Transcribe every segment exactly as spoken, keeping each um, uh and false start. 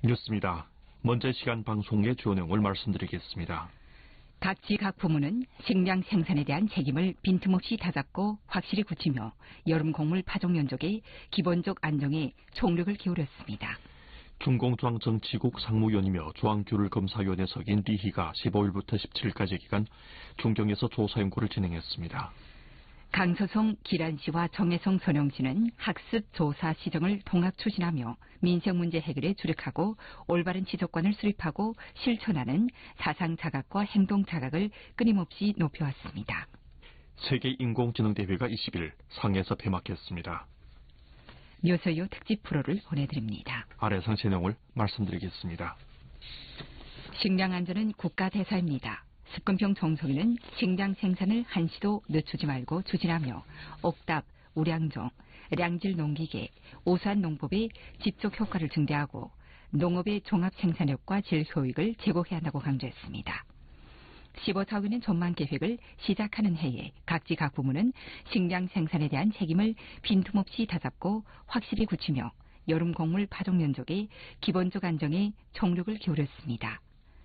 뉴스입니다. 먼저 시간 방송의 주요 내용을 말씀드리겠습니다. 각지 각 부문은 식량 생산에 대한 책임을 빈틈없이 다잡고 확실히 굳히며 여름 곡물 파종 면적의 기본적 안정에 총력을 기울였습니다. 중공조항정치국 상무위원이며 조항규율검사위원회 석인 리희가 십오일부터 십칠일까지 기간 중경에서 조사 연구를 진행했습니다. 강서성 기란시와 정해성 선영시는 학습 조사 시정을 통합 추진하며 민생 문제 해결에 주력하고 올바른 지적관을 수립하고 실천하는 사상 자각과 행동 자각을 끊임없이 높여왔습니다. 세계 인공지능대회가 이십일 상해에서 폐막했습니다. 묘서요 특집 프로를 보내드립니다. 아래 상세 내용을 말씀드리겠습니다. 식량 안전은 국가 대사입니다. 습근평 정성위는 식량 생산을 한시도 늦추지 말고 추진하며 옥답, 우량종, 량질 농기계, 우수한 농법의 지속 효과를 증대하고 농업의 종합 생산력과 질 효익을 제고해야 한다고 강조했습니다. 십오 차위는 전망 계획을 시작하는 해에 각지 각 부문은 식량 생산에 대한 책임을 빈틈없이 다잡고 확실히 굳히며 여름 곡물 파종 면적의 기본적 안정에 총력을 기울였습니다.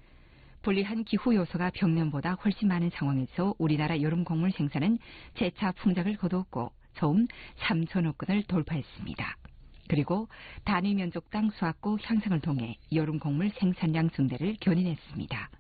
불리한 기후 요소가 평년보다 훨씬 많은 상황에서 우리나라 여름 곡물 생산은 재차 풍작을 거두었고 처음 삼천억 건을 돌파했습니다. 그리고 단위 면적당 수확고 향상을 통해 여름 곡물 생산량 증대를 견인했습니다.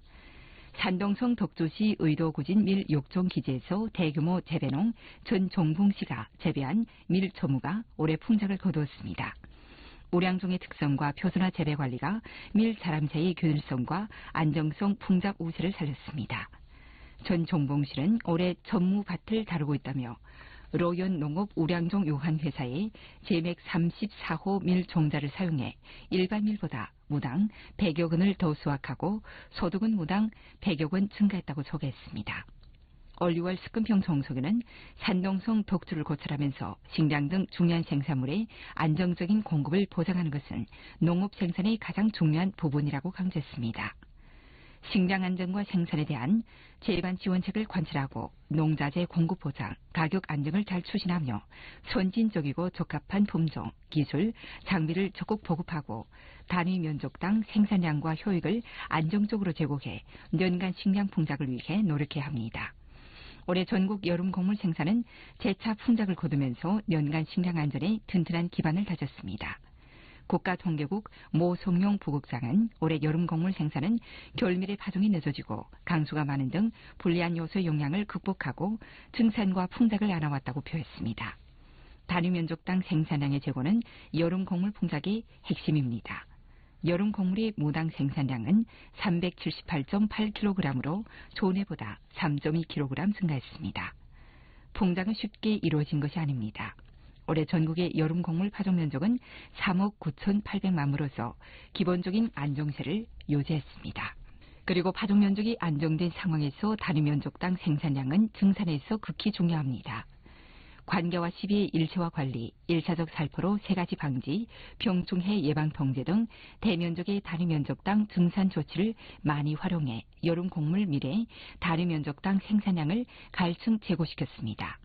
산동성 덕주시 의도구진 밀 욕종 기지에서 대규모 재배농 전종봉씨가 재배한 밀 초무가 올해 풍작을 거두었습니다. 우량종의 특성과 표준화 재배 관리가 밀 자람새의 균일성과 안정성 풍작 우세를 살렸습니다. 전 종봉실은 올해 전무밭을 다루고 있다며 로연 농업 우량종 요한회사의 제맥 삼십사호 밀 종자를 사용해 일반 밀보다 무당 백여 건을 더 수확하고 소득은 무당 백여 건 증가했다고 소개했습니다. 올 유월 습근평 정석에는 산동성 독주를 고찰하면서 식량 등 중요한 생산물의 안정적인 공급을 보장하는 것은 농업 생산의 가장 중요한 부분이라고 강조했습니다. 식량 안정과 생산에 대한 제반 지원책을 관찰하고 농자재 공급 보장, 가격 안정을 잘 추진하며 선진적이고 적합한 품종, 기술, 장비를 적극 보급하고 단위 면적당 생산량과 효익을 안정적으로 제고해 연간 식량 풍작을 위해 노력해야 합니다. 올해 전국 여름 곡물 생산은 재차 풍작을 거두면서 연간 식량 안전에 튼튼한 기반을 다졌습니다. 국가통계국 모성용 부국장은 올해 여름 곡물 생산은 결밀의 파종이 늦어지고 강수가 많은 등 불리한 요소의 영향을 극복하고 증산과 풍작을 안아왔다고 표했습니다. 단위 면적당 생산량의 제고는 여름 곡물 풍작의 핵심입니다. 여름 곡물의 무당 생산량은 삼백칠십팔 점 팔 킬로그램으로 전해보다 삼 점 이 킬로그램 증가했습니다. 풍작은 쉽게 이루어진 것이 아닙니다. 올해 전국의 여름 곡물 파종 면적은 삼억 구천팔백만 무로서 기본적인 안정세를 유지했습니다. 그리고 파종 면적이 안정된 상황에서 단위 면적당 생산량은 증산에서 극히 중요합니다. 관계와 시비의 일체화 관리, 일차적 살포로 세 가지 방지, 병충해 예방 통제 등 대면적의 단위 면적당 증산 조치를 많이 활용해 여름 곡물 밀의 단위 면적당 생산량을 갈층 제고시켰습니다.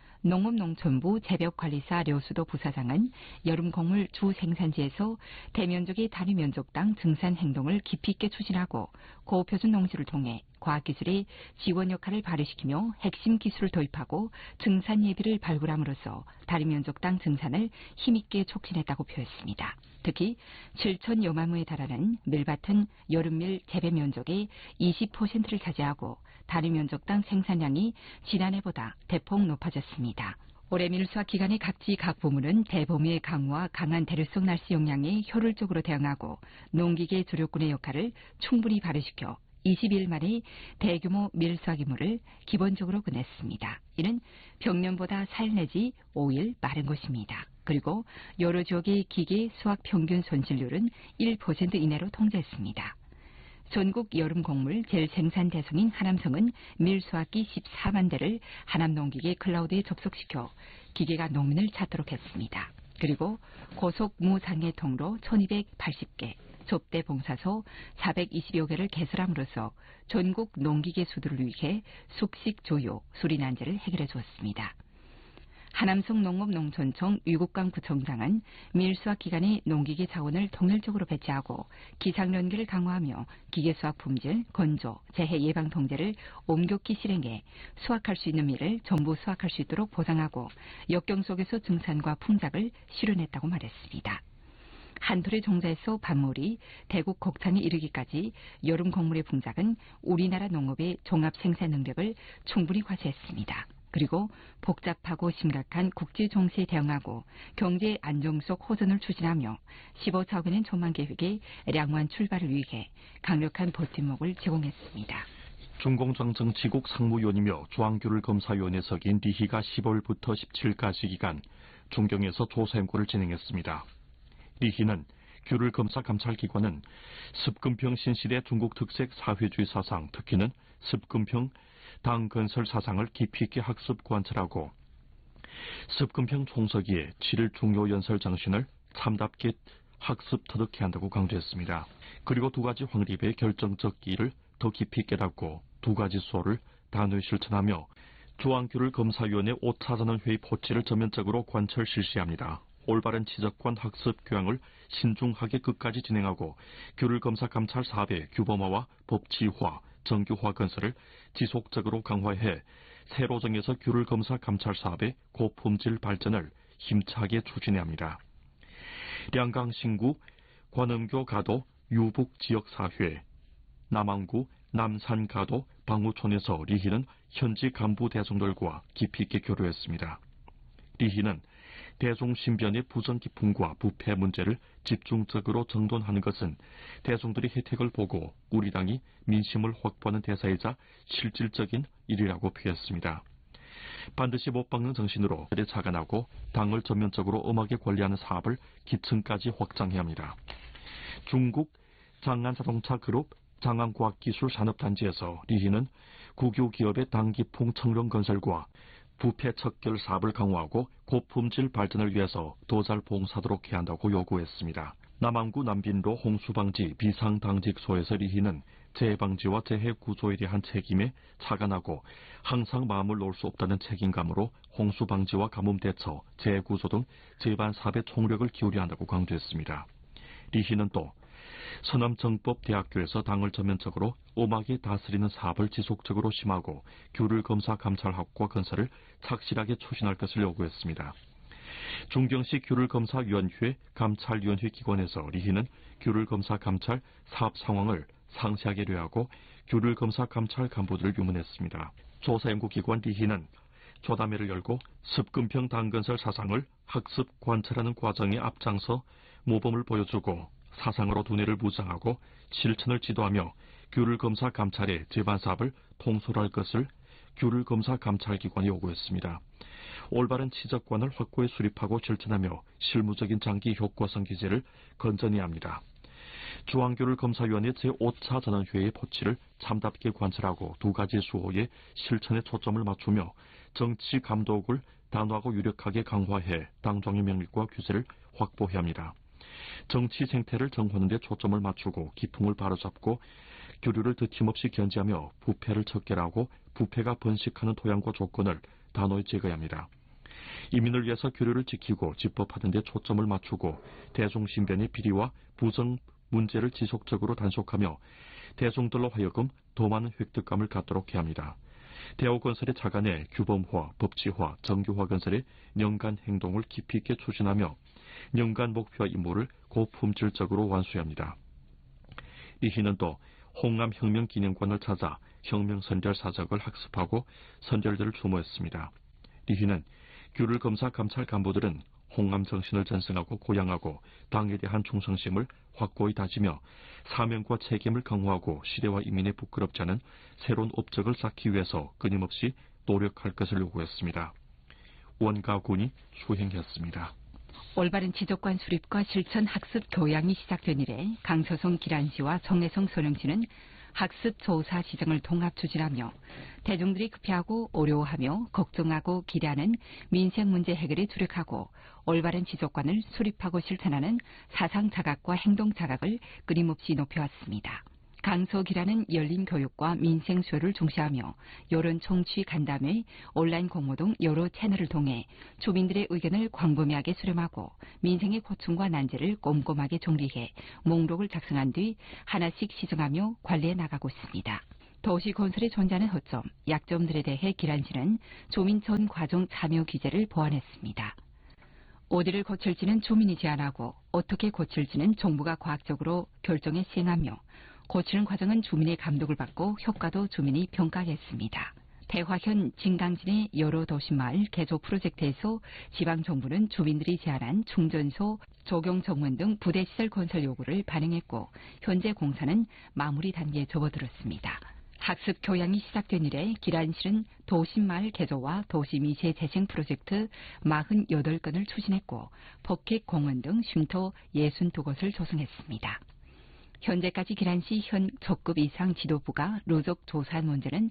농업농촌부 재배관리사 려수도 부사장은 여름 곡물 주 생산지에서 대면적의 단위 면적당 증산 행동을 깊이 있게 추진하고 고표준 농지를 통해 과학기술의 지원 역할을 발휘시키며 핵심 기술을 도입하고 증산 예비를 발굴함으로써 단위 면적당 증산을 힘있게 촉진했다고 표했습니다. 특히 칠천여만 무에 달하는 밀밭은 여름밀 재배 면적의 이십 퍼센트를 차지하고 단위 면적당 생산량이 지난해보다 대폭 높아졌습니다. 올해 밀수확 기간의 각지 각 부문은 대범위의 강우와 강한 대류성 날씨 영향에 효율적으로 대응하고 농기계 조력군의 역할을 충분히 발휘시켜 이십일 만의 대규모 밀수확 임무를 기본적으로 끝냈습니다. 이는 평년보다 사일 내지 오일 빠른 것입니다. 그리고 여러 지역의 기계 수확 평균 손실률은 일 퍼센트 이내로 통제했습니다. 전국 여름 곡물 제일 생산 대성인 하남성은 밀수확기 십사만 대를 하남농기계 클라우드에 접속시켜 기계가 농민을 찾도록 했습니다. 그리고 고속 무상해 통로 천이백팔십 개, 좁대 봉사소 사백이십여 개를 개설함으로써 전국 농기계 수들을 위해 숙식 조요, 수리 난제를 해결해 주었습니다. 하남성 농업농촌청 위국강구청장은 밀수학 기간의 농기계 자원을 통일적으로 배치하고 기상연계를 강화하며 기계수학 품질, 건조, 재해 예방 통제를 엄격히 실행해 수확할 수 있는 밀을 전부 수확할 수 있도록 보상하고 역경 속에서 증산과 풍작을 실현했다고 말했습니다. 한 톨의 종자에서 밭물이 대국 곡창에 이르기까지 여름 곡물의 풍작은 우리나라 농업의 종합 생산 능력을 충분히 과시했습니다. 그리고 복잡하고 심각한 국제 정세에 대응하고 경제 안정 속 호전을 추진하며 십오 차원의 전망 계획의 량화한 출발을 위해 강력한 버팀목을 제공했습니다. 중공정정 지국 상무위원이며 중앙규를 검사위원회 석인 리희가 십오일부터 십칠일까지 기간 중경에서 조사 연구를 진행했습니다. 리희는 귤을 검사 감찰기관은 습금평 신시대 중국 특색 사회주의 사상, 특히는 습금평 당 건설 사상을 깊이 있게 학습 관찰하고 습금평 총서기의 칠일 중요 연설 정신을 참답게 학습 터득해야 한다고 강조했습니다. 그리고 두 가지 확립의 결정적 이를 더 깊이 깨닫고 두 가지 수호를 단호히 실천하며 중앙규를 검사위원회 오 차 전원회의 포치를 전면적으로 관철 실시합니다. 올바른 지적관 학습 교양을 신중하게 끝까지 진행하고 규를 검사 감찰 사업의 규범화와 법치화, 정규화 건설을 지속적으로 강화해 새로 정해서 규를 검사 감찰 사업의 고품질 발전을 힘차게 추진해야 합니다. 량강 신구 관음교 가도 유북 지역사회, 남항구 남산 가도 방우촌에서 리희는 현지 간부 대중들과 깊이 있게 교류했습니다. 리희는 대중 신변의 부정 기풍과 부패 문제를 집중적으로 정돈하는 것은 대중들의 혜택을 보고 우리 당이 민심을 확보하는 대사이자 실질적인 일이라고 표했습니다. 반드시 못 박는 정신으로 자간하고 당을 전면적으로 엄하게 관리하는 사업을 기층까지 확장해야 합니다. 중국 장안자동차 그룹 장안과학기술산업단지에서 리희는 국유 기업의 당기풍 청령 건설과 부패 척결 사업을 강화하고 고품질 발전을 위해서 도잘 봉사하도록 해야 한다고 요구했습니다. 남항구 남빈로 홍수방지 비상당직소에서 리희는 재해방지와 재해구조에 대한 책임에 차관하고 항상 마음을 놓을 수 없다는 책임감으로 홍수방지와 가뭄대처, 재해구조 등 재반사업에 총력을 기울여야 한다고 강조했습니다. 리희는 또 서남정법대학교에서 당을 전면적으로 엄하게 다스리는 사업을 지속적으로 심하고 규를 검사 감찰학과 건설을 착실하게 추진할 것을 요구했습니다. 중경시 규를 검사 위원회 감찰위원회 기관에서 리희는 규를 검사 감찰 사업 상황을 상세하게 료하고 규를 검사 감찰 간부들을 유문했습니다. 조사연구기관 리희는 조담회를 열고 습금평 당건설 사상을 학습 관찰하는 과정에 앞장서 모범을 보여주고 사상으로 두뇌를 무장하고 실천을 지도하며 규를 검사 감찰의 재반사업을 통솔할 것을 규를 검사 감찰기관이 요구했습니다. 올바른 지적관을 확고히 수립하고 실천하며 실무적인 장기 효과성 기제를 건전해야 합니다. 중앙규를 검사위원회 제오 차 전원회의 포치를 참답게 관찰하고 두 가지 수호의 실천에 초점을 맞추며 정치 감독을 단호하고 유력하게 강화해 당정의 명령과 규제를 확보해야 합니다. 정치 생태를 정화하는 데 초점을 맞추고 기풍을 바로잡고 교류를 드침없이 견제하며 부패를 척결하고 부패가 번식하는 토양과 조건을 단호히 제거해야 합니다. 이민을 위해서 교류를 지키고 집법하는 데 초점을 맞추고 대중신변의 비리와 부정 문제를 지속적으로 단속하며 대중들로 하여금 더 많은 획득감을 갖도록 해야 합니다. 대우건설의 자간의 규범화, 법치화, 정규화 건설의 연간 행동을 깊이 있게 추진하며 연간 목표와 임무를 고품질적으로 완수해야 합니다. 리희는 또 홍암혁명기념관을 찾아 혁명선절 사적을 학습하고 선절들을 추모했습니다. 리희는 규를 검사 감찰 간부들은 홍암 정신을 전승하고 고양하고 당에 대한 충성심을 확고히 다지며 사명과 책임을 강화하고 시대와 이민에 부끄럽지 않은 새로운 업적을 쌓기 위해서 끊임없이 노력할 것을 요구했습니다. 원가군이 수행했습니다. 올바른 지적관 수립과 실천 학습 교양이 시작된 이래 강서성 기란시와 정내성 소령시는 학습 조사 지정을 통합 추진하며 대중들이 급해하고 어려워하며 걱정하고 기대하는 민생 문제 해결에 주력하고 올바른 지적관을 수립하고 실천하는 사상 자각과 행동 자각을 끊임없이 높여왔습니다. 강서기라는 열린 교육과 민생 수요를 중시하며 여론 청취 간담회, 온라인 공모 등 여러 채널을 통해 주민들의 의견을 광범위하게 수렴하고 민생의 고충과 난제를 꼼꼼하게 정리해 목록을 작성한 뒤 하나씩 시정하며 관리해 나가고 있습니다. 도시 건설에 존재하는 허점, 약점들에 대해 기란시는 주민 전 과정 참여 기제를 보완했습니다. 어디를 고칠지는 주민이 제안하고 어떻게 고칠지는 정부가 과학적으로 결정해 시행하며 고치는 과정은 주민의 감독을 받고 효과도 주민이 평가하겠습니다. 대화현 진강진의 여러 도시마을 개조 프로젝트에서 지방정부는 주민들이 제안한 충전소, 조경정문 등 부대시설 건설 요구를 반영했고 현재 공사는 마무리 단계에 접어들었습니다. 학습 교양이 시작된 이래 기란시는 도심마을 개조와 도시미세 재생 프로젝트 사십팔 건을 추진했고 법객 공원 등 쉼터 육십이 곳을 조성했습니다. 현재까지 기란시 현 적급 이상 지도부가 누적 조사한 문제는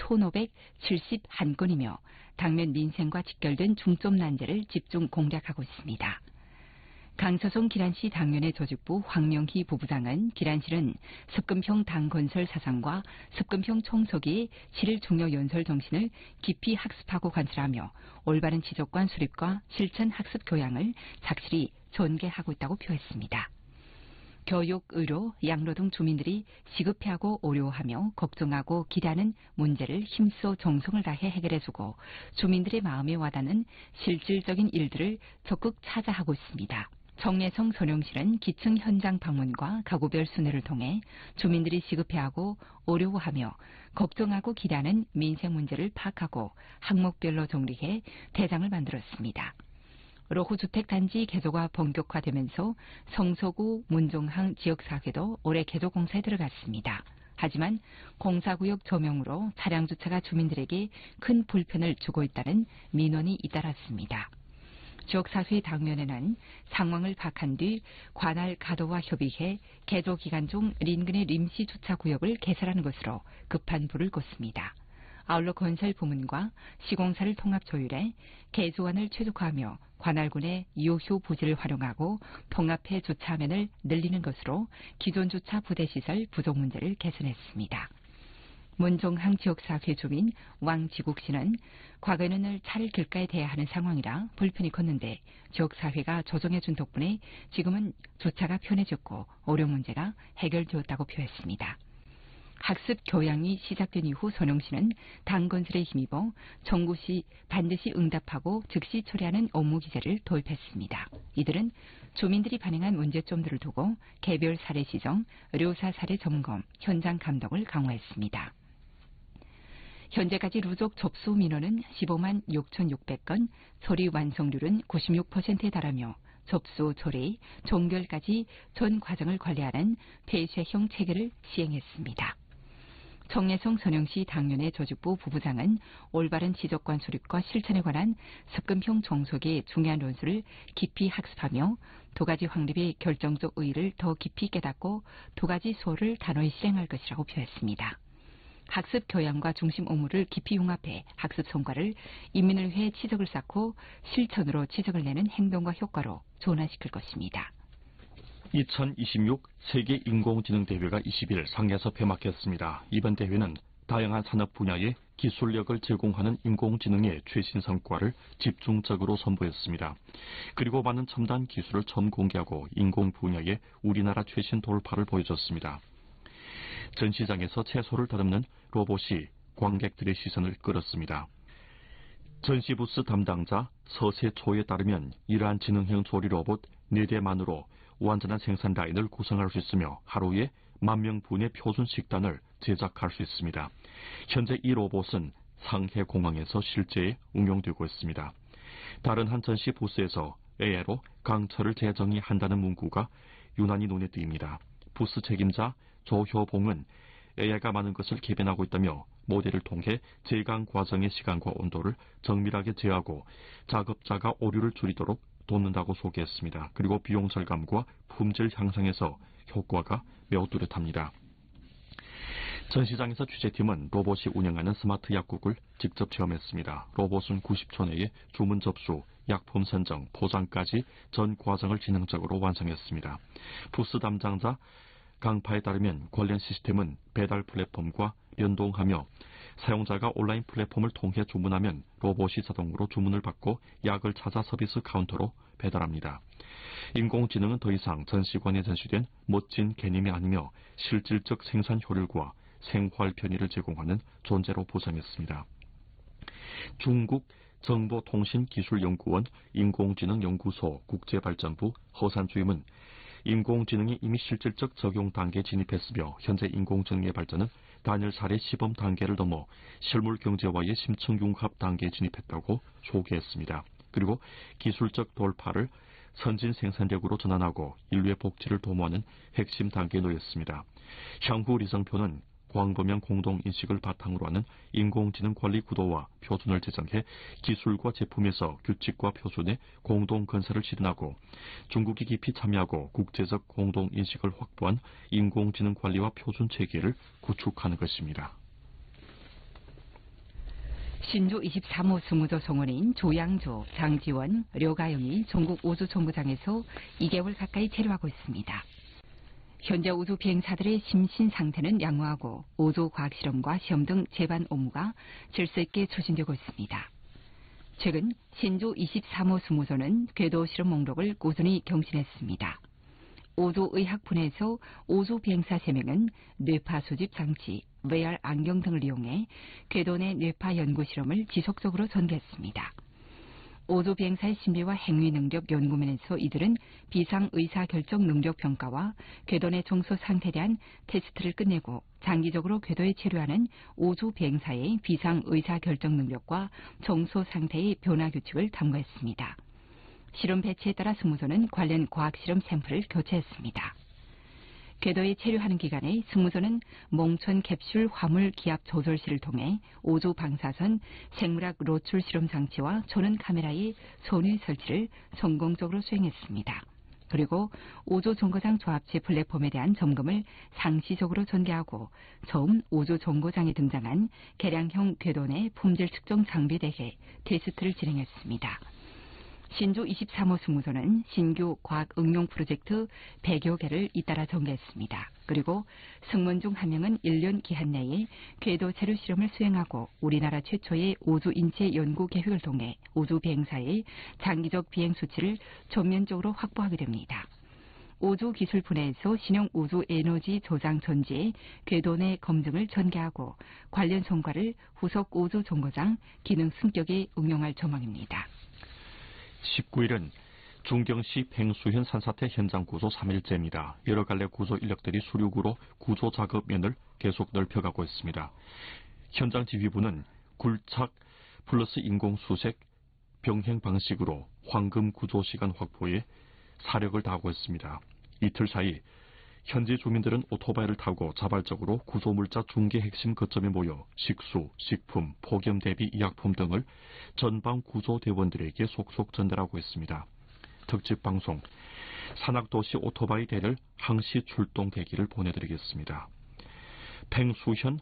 천오백칠십일 건이며 당면 민생과 직결된 중점 난제를 집중 공략하고 있습니다. 강서성 기란시 당면의 조직부 황명희 부부장은 기란시는 습금형 당건설 사상과 습금형 청소기의 칠 일 중요 연설 정신을 깊이 학습하고 관찰하며 올바른 지적관 수립과 실천 학습 교양을 착실히 전개하고 있다고 표했습니다. 교육, 의료, 양로 등 주민들이 시급해하고 어려워하며 걱정하고 기대하는 문제를 힘써 정성을 다해 해결해주고 주민들의 마음에 와닿는 실질적인 일들을 적극 찾아하고 있습니다. 정례성 선영실은 기층 현장 방문과 가구별 순회를 통해 주민들이 시급해하고 어려워하며 걱정하고 기대하는 민생 문제를 파악하고 항목별로 정리해 대장을 만들었습니다. 로후주택단지 개조가 본격화되면서 성서구, 문종항 지역사회도 올해 개조 공사에 들어갔습니다. 하지만 공사구역 조명으로 차량 주차가 주민들에게 큰 불편을 주고 있다는 민원이 잇따랐습니다. 지역사회 당면에는 상황을 파악한 뒤 관할 가도와 협의해 개조 기간 중 인근의 임시 주차구역을 개설하는 것으로 급한 불을 껐습니다. 아울러 건설 부문과 시공사를 통합 조율해 개조안을 최적화하며 관할군의 유휴 부지를 활용하고 통합해 주차면을 늘리는 것으로 기존 주차 부대시설 부족 문제를 개선했습니다. 문종항 지역사회 주민 왕지국 씨는 과거에는 차를 길가에 대야 하는 상황이라 불편이 컸는데 지역사회가 조정해준 덕분에 지금은 주차가 편해졌고 어려운 문제가 해결되었다고 표했습니다. 학습 교양이 시작된 이후 선영 씨는 당 건설에 힘입어 정부 시 반드시 응답하고 즉시 처리하는 업무 기제를 도입했습니다. 이들은 주민들이 반영한 문제점들을 두고 개별 사례 시정, 의료사 사례 점검, 현장 감독을 강화했습니다. 현재까지 누적 접수 민원은 십오만 육천육백 건, 처리 완성률은 구십육 퍼센트에 달하며 접수, 처리, 종결까지 전 과정을 관리하는 폐쇄형 체계를 시행했습니다. 정례성 선영시 당면의 조직부 부부장은 올바른 지적관 수립과 실천에 관한 습금형 정속의 중요한 논술을 깊이 학습하며 도가지 확립의 결정적 의의를 더 깊이 깨닫고 도가지 수호를 단호히 실행할 것이라고 표했습니다. 학습 교양과 중심 업무를 깊이 융합해 학습 성과를 인민을 위해 치적을 쌓고 실천으로 치적을 내는 행동과 효과로 전환시킬 것입니다. 이천이십육 세계 인공지능 대회가 이십 일 상해에서 폐막했습니다. 이번 대회는 다양한 산업 분야의 기술력을 제공하는 인공지능의 최신 성과를 집중적으로 선보였습니다. 그리고 많은 첨단 기술을 처음 공개하고 인공 분야의 우리나라 최신 돌파를 보여줬습니다. 전시장에서 채소를 다듬는 로봇이 관객들의 시선을 끌었습니다. 전시 부스 담당자 서세초에 따르면 이러한 지능형 조리 로봇 네 대만으로 완전한 생산 라인을 구성할 수 있으며 하루에 만 명분의 표준 식단을 제작할 수 있습니다. 현재 이 로봇은 상해공항에서 실제에 응용되고 있습니다. 다른 한 전시 부스에서 에이아이로 강철을 재정의한다는 문구가 유난히 눈에 띕니다. 부스 책임자 조효봉은 에이아이가 많은 것을 개변하고 있다며 모델을 통해 제강 과정의 시간과 온도를 정밀하게 제어하고 작업자가 오류를 줄이도록 돕는다고 소개했습니다. 그리고 비용 절감과 품질 향상에서 효과가 매우 뚜렷합니다. 전시장에서 취재팀은 로봇이 운영하는 스마트 약국을 직접 체험했습니다. 로봇은 구십 초 내에 주문 접수, 약품 선정, 포장까지 전 과정을 지능적으로 완성했습니다. 부스 담당자 강파에 따르면 관련 시스템은 배달 플랫폼과 연동하며 사용자가 온라인 플랫폼을 통해 주문하면 로봇이 자동으로 주문을 받고 약을 찾아 서비스 카운터로 배달합니다. 인공지능은 더 이상 전시관에 전시된 멋진 개념이 아니며 실질적 생산 효율과 생활 편의를 제공하는 존재로 부상했습니다. 중국 정보통신기술연구원 인공지능연구소 국제발전부 허산 주임은 인공지능이 이미 실질적 적용 단계에 진입했으며 현재 인공지능의 발전은 단일 사례 시범 단계를 넘어 실물 경제와의 심층 융합 단계에 진입했다고 소개했습니다. 그리고 기술적 돌파를 선진 생산력으로 전환하고 인류의 복지를 도모하는 핵심 단계에 놓였습니다. 향후 리정표는 광범위한 공동인식을 바탕으로 하는 인공지능 관리 구도와 표준을 제정해 기술과 제품에서 규칙과 표준의 공동 건설을 실현하고 중국이 깊이 참여하고 국제적 공동인식을 확보한 인공지능 관리와 표준 체계를 구축하는 것입니다. 신주 이십삼 호 승무조 성원인 조양조, 장지원, 료가영이 전국 우주정거장에서 이 개월 가까이 체류하고 있습니다. 현재 우주 비행사들의 심신 상태는 양호하고 우주 과학실험과 시험 등 제반 업무가 질서 있게 추진되고 있습니다. 최근 신주 이십삼 호 승무조는 궤도 실험 목록을 꾸준히 경신했습니다. 우주의학 분야에서 우주 비행사 세 명은 뇌파 수집 장치, 브이알 안경 등을 이용해 궤도 내 뇌파 연구 실험을 지속적으로 전개했습니다. 우주 비행사의 신비와 행위 능력 연구면에서 이들은 비상 의사 결정 능력 평가와 궤도 내 정서 상태에 대한 테스트를 끝내고 장기적으로 궤도에 체류하는 우주 비행사의 비상 의사 결정 능력과 정서 상태의 변화 규칙을 탐구했습니다. 실험 배치에 따라 승무조는 관련 과학 실험 샘플을 교체했습니다. 궤도에 체류하는 기간에 승무조는 몽천 캡슐 화물 기압 조절실을 통해 우주 방사선 생물학 노출 실험 장치와 조는 카메라의 손위 설치를 성공적으로 수행했습니다. 그리고 우주 정거장 조합체 플랫폼에 대한 점검을 상시적으로 전개하고 처음 우주 정거장에 등장한 개량형 궤도 내 품질 측정 장비에 대해 테스트를 진행했습니다. 신주 이십삼 호 승무조는 신규 과학 응용 프로젝트 백여 개를 잇따라 전개했습니다. 그리고 승무원 중 한 명은 일 년 기한 내에 궤도 체류 실험을 수행하고 우리나라 최초의 우주 인체 연구 계획을 통해 우주 비행사의 장기적 비행 수치를 전면적으로 확보하게 됩니다. 우주 기술 분야에서 신형 우주 에너지 저장 전지의 궤도 내 검증을 전개하고 관련 성과를 후속 우주 정거장 기능 승격에 응용할 전망입니다. 십구 일은 중경시 팽수현 산사태 현장 구조 삼 일째입니다. 여러 갈래 구조 인력들이 수륙으로 구조 작업면을 계속 넓혀가고 있습니다. 현장 지휘부는 굴착 플러스 인공 수색 병행 방식으로 황금 구조 시간 확보에 사력을 다하고 있습니다. 이틀 사이 현지 주민들은 오토바이를 타고 자발적으로 구조물자 중계 핵심 거점에 모여 식수, 식품, 폭염 대비 의약품 등을 전방 구조대원들에게 속속 전달하고 있습니다. 특집 방송, 산악도시 오토바이 대를 항시 출동 대기를 보내드리겠습니다. 팽수현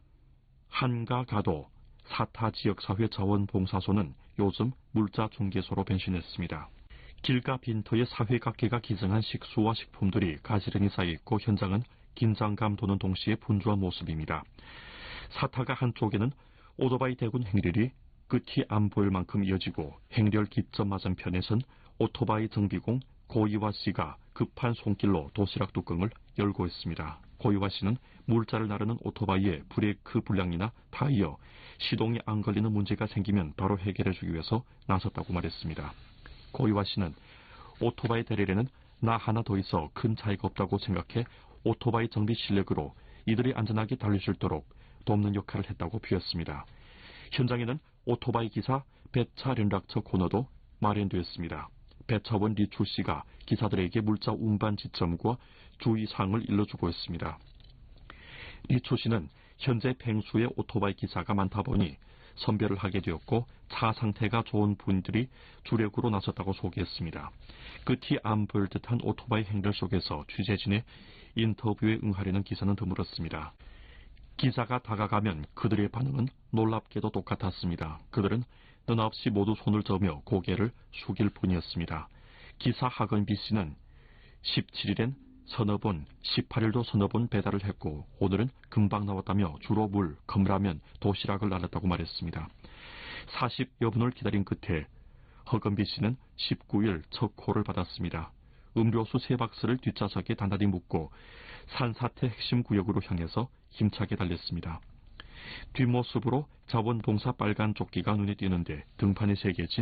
한가가도 사타지역사회 자원봉사소는 요즘 물자 중개소로 변신했습니다. 길가 빈터에 사회각계가 기증한 식수와 식품들이 가지런히 쌓여있고 현장은 긴장감 도는 동시에 분주한 모습입니다. 사타가 한쪽에는 오토바이 대군 행렬이 끝이 안 보일 만큼 이어지고 행렬 기점 맞은편에선 오토바이 정비공 고이와 씨가 급한 손길로 도시락 뚜껑을 열고 있습니다. 고이와 씨는 물자를 나르는 오토바이의 브레이크 불량이나 타이어, 시동이 안 걸리는 문제가 생기면 바로 해결해주기 위해서 나섰다고 말했습니다. 고이와 씨는 오토바이 대리에는 나 하나 더 있어 큰 차이가 없다고 생각해 오토바이 정비 실력으로 이들이 안전하게 달릴 수 있도록 돕는 역할을 했다고 비웠습니다. 현장에는 오토바이 기사 배차 연락처 코너도 마련되었습니다. 배차원 리추 씨가 기사들에게 물자 운반 지점과 주의사항을 일러주고 있습니다. 리추 씨는 현재 팽수의 오토바이 기사가 많다 보니 선별을 하게 되었고 차 상태가 좋은 분들이 주력으로 나섰다고 소개했습니다. 끝이 안 보일 듯한 오토바이 행렬 속에서 취재진의 인터뷰에 응하려는 기사는 드물었습니다. 기사가 다가가면 그들의 반응은 놀랍게도 똑같았습니다. 그들은 너나없이 모두 손을 저으며 고개를 숙일 뿐이었습니다. 기사 하건비 씨는 십칠 일엔 서너 번, 십팔 일도 서너 번 배달을 했고 오늘은 금방 나왔다며 주로 물, 컵라면, 도시락을 나눴다고 말했습니다. 사십여 분을 기다린 끝에 허건비 씨는 십구 일 첫 콜을 받았습니다. 음료수 세 박스를 뒷좌석에 단단히 묶고 산사태 핵심 구역으로 향해서 힘차게 달렸습니다. 뒷모습으로 자원봉사 빨간 조끼가 눈에 띄는데 등판이 세 개진